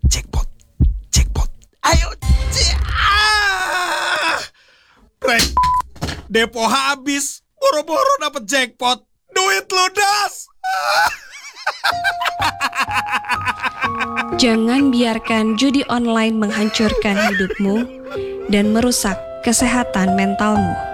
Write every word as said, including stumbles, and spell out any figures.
Jackpot, jackpot. Ayo, ah! Brek, depo habis. Boro-boro dapet jackpot. Duit ludas. Jangan biarkan judi online menghancurkan hidupmu dan merusak kesehatan mentalmu.